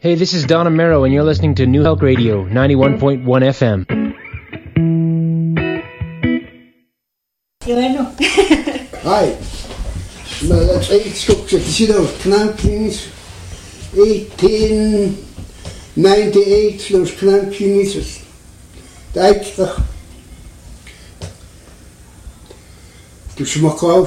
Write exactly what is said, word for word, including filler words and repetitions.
Hey, this is Don Amero, and you're listening to New Help Radio, ninety-one point one F M. Bueno. Hi. Well, that's eight structure. You know, Canampinis, eighteen ninety-eight, those Canampinis. Dijkdag. Dus je mag